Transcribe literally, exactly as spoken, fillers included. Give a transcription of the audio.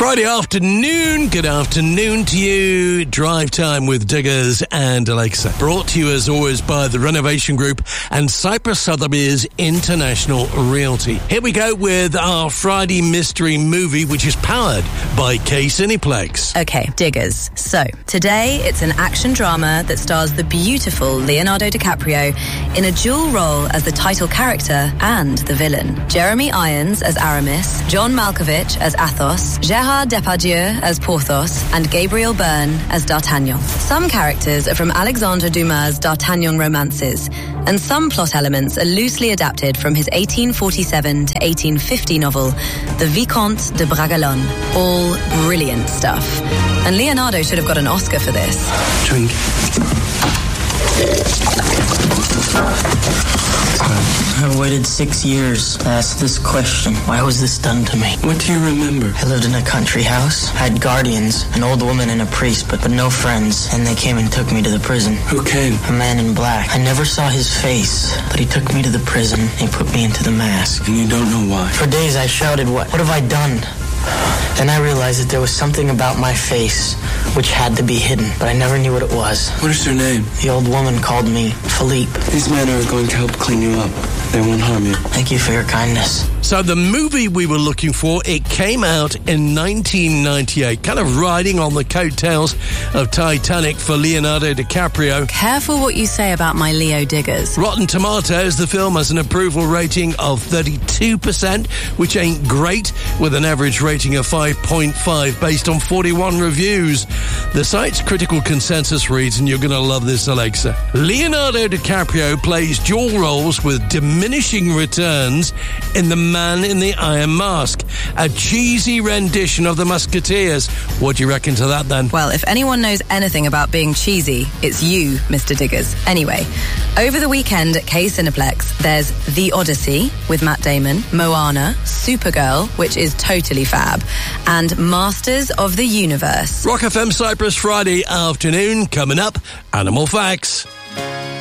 Friday afternoon, good afternoon to you. Drive Time with Diggers and Alexa. Brought to you as always by the Renovation Group and Cyprus Sotheby's International Realty. Here we go with our Friday mystery movie, which is powered by K Cineplex. Okay, Diggers. So, today it's an action drama that stars the beautiful Leonardo DiCaprio in a dual role as the title character and the villain. Jeremy Irons as Aramis, John Malkovich as Athos, Gérard Depardieu as Porthos, and Gabriel Byrne as D'Artagnan. Some characters are from Alexandre Dumas' D'Artagnan romances, and some plot elements are loosely adapted from his eighteen forty-seven to eighteen fifty novel, The Vicomte de Bragelonne. All brilliant stuff. And Leonardo should have got an Oscar for this. Drink. I waited six years to ask this question. Why was this done to me? What do you remember? I lived in a country house. I had guardians, an old woman and a priest, but, but no friends. And they came and took me to the prison. Who came? A man in black. I never saw his face, but he took me to the prison. He put me into the mask. And you don't know why? For days I shouted, what? What have I done? Then I realized that there was something about my face which had to be hidden, but I never knew what it was. What is your name? The old woman called me Philippe. These men are going to help clean you up. They won't harm you. Thank you for your kindness. So the movie we were looking for, it came out in nineteen ninety-eight, kind of riding on the coattails of Titanic for Leonardo DiCaprio. Careful what you say about my Leo Diggers. Rotten Tomatoes, the film has an approval rating of thirty-two percent, which ain't great, with an average rating of five point five based on forty-one reviews. The site's critical consensus reads, and you're going to love this, Alexa, Leonardo DiCaprio plays dual roles with diminishing returns in The Man in the Iron Mask, a cheesy rendition of The Musketeers. What do you reckon to that, then? Well, if anyone knows anything about being cheesy, it's you, Mister Diggers. Anyway, over the weekend at K Cineplex, there's The Odyssey with Matt Damon, Moana, Supergirl, which is totally fab, and Masters of the Universe. Rock F M Cyprus Friday afternoon, coming up, Animal Facts.